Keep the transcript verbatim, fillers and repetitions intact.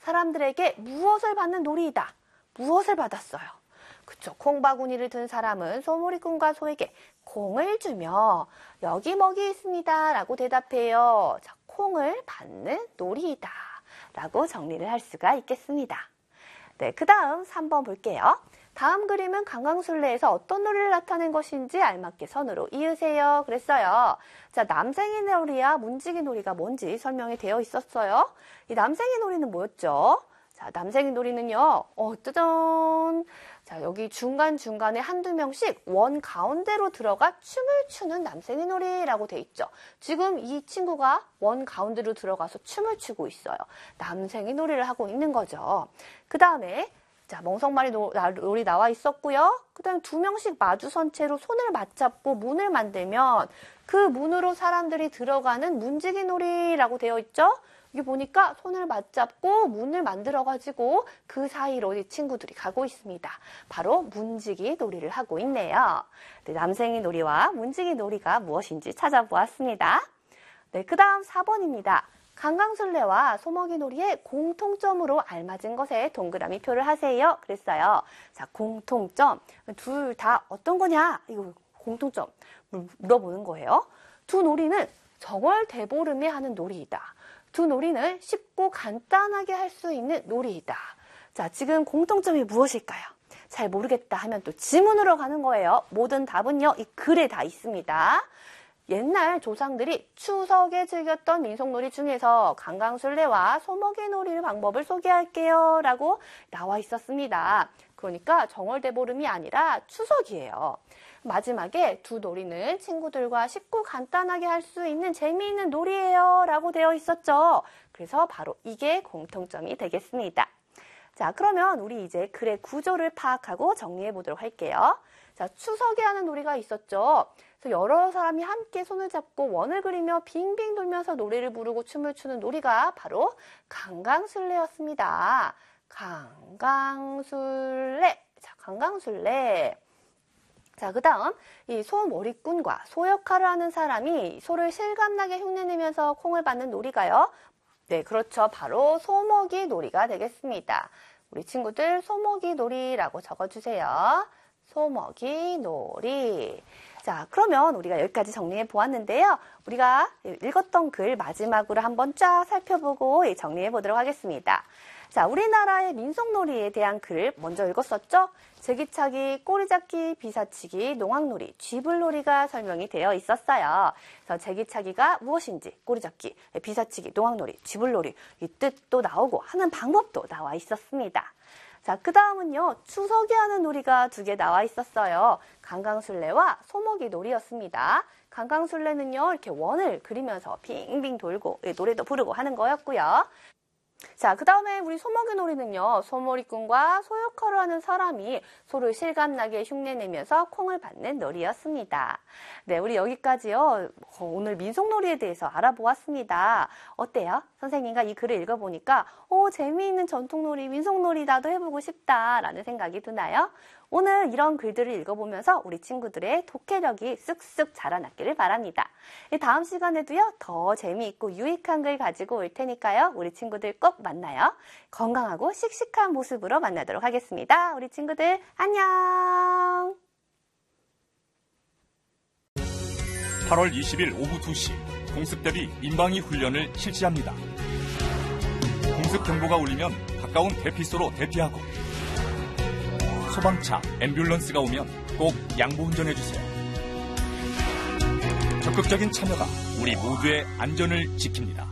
사람들에게 무엇을 받는 놀이이다. 무엇을 받았어요? 그쵸. 콩바구니를 든 사람은 소몰이꾼과 소에게 콩을 주며 여기 먹이 있습니다 라고 대답해요. 자, 콩을 받는 놀이이다 라고 정리를 할 수가 있겠습니다. 네, 그 다음 삼 번 볼게요. 다음 그림은 강강술래에서 어떤 놀이를 나타낸 것인지 알맞게 선으로 이으세요. 그랬어요. 자, 남생이 놀이와 문지기 놀이가 뭔지 설명이 되어 있었어요. 이 남생이 놀이는 뭐였죠? 자, 남생이 놀이는요, 어, 짜잔! 자, 여기 중간중간에 한두 명씩 원 가운데로 들어가 춤을 추는 남생이 놀이라고 돼 있죠. 지금 이 친구가 원 가운데로 들어가서 춤을 추고 있어요. 남생이 놀이를 하고 있는 거죠. 그 다음에 자, 멍석말이 놀이 나와 있었고요. 그 다음에 두 명씩 마주선 채로 손을 맞잡고 문을 만들면 그 문으로 사람들이 들어가는 문지기 놀이라고 되어 있죠. 여기 보니까 손을 맞잡고 문을 만들어가지고 그 사이로 이 친구들이 가고 있습니다. 바로 문지기 놀이를 하고 있네요. 네, 남생이 놀이와 문지기 놀이가 무엇인지 찾아보았습니다. 네, 그 다음 사 번입니다. 강강술래와 소먹이 놀이의 공통점으로 알맞은 것에 동그라미 표를 하세요. 그랬어요. 자, 공통점. 둘 다 어떤 거냐? 이거 공통점 물어보는 거예요. 두 놀이는 정월대보름에 하는 놀이이다. 두 놀이는 쉽고 간단하게 할 수 있는 놀이이다. 자, 지금 공통점이 무엇일까요? 잘 모르겠다 하면 또 지문으로 가는 거예요. 모든 답은요, 이 글에 다 있습니다. 옛날 조상들이 추석에 즐겼던 민속놀이 중에서 강강술래와 소먹이 놀이 방법을 소개할게요 라고 나와 있었습니다. 그러니까 정월대보름이 아니라 추석이에요. 마지막에 두 놀이는 친구들과 쉽고 간단하게 할 수 있는 재미있는 놀이예요 라고 되어 있었죠. 그래서 바로 이게 공통점이 되겠습니다. 자, 그러면 우리 이제 글의 구조를 파악하고 정리해 보도록 할게요. 자, 추석에 하는 놀이가 있었죠. 그래서 여러 사람이 함께 손을 잡고 원을 그리며 빙빙 돌면서 노래를 부르고 춤을 추는 놀이가 바로 강강술래였습니다. 강강술래. 자, 강강술래. 자, 그 다음 이 소머리꾼과 소 역할을 하는 사람이 소를 실감나게 흉내내면서 콩을 받는 놀이가요. 네, 그렇죠. 바로 소먹이 놀이가 되겠습니다. 우리 친구들 소먹이 놀이라고 적어주세요. 소먹이 놀이. 자, 그러면 우리가 여기까지 정리해 보았는데요. 우리가 읽었던 글 마지막으로 한번 쫙 살펴보고 정리해 보도록 하겠습니다. 자, 우리나라의 민속놀이에 대한 글을 먼저 읽었었죠? 제기차기, 꼬리잡기, 비사치기, 농악놀이, 쥐불놀이가 설명이 되어 있었어요. 그래서 제기차기가 무엇인지, 꼬리잡기, 비사치기, 농악놀이, 쥐불놀이 이 뜻도 나오고 하는 방법도 나와 있었습니다. 자, 그 다음은요, 추석에 하는 놀이가 두 개 나와 있었어요. 강강술래와 소먹이 놀이였습니다. 강강술래는요, 이렇게 원을 그리면서 빙빙 돌고 노래도 부르고 하는 거였고요. 자, 그 다음에 우리 소먹이 놀이는요, 소머리꾼과 소 역할을 하는 사람이 소를 실감나게 흉내내면서 콩을 받는 놀이였습니다. 네, 우리 여기까지요, 오늘 민속놀이에 대해서 알아보았습니다. 어때요? 선생님과 이 글을 읽어보니까, 오, 재미있는 전통놀이, 민속놀이 나도 해보고 싶다라는 생각이 드나요? 오늘 이런 글들을 읽어보면서 우리 친구들의 독해력이 쑥쑥 자라났기를 바랍니다. 다음 시간에도요, 더 재미있고 유익한 글 가지고 올 테니까요, 우리 친구들 꼭 만나요. 건강하고 씩씩한 모습으로 만나도록 하겠습니다. 우리 친구들 안녕! 팔월 이십일 오후 두 시 공습대비 민방위 훈련을 실시합니다. 공습 경보가 울리면 가까운 대피소로 대피하고 소방차, 앰뷸런스가 오면 꼭 양보 운전해주세요. 적극적인 참여가 우리 모두의 안전을 지킵니다.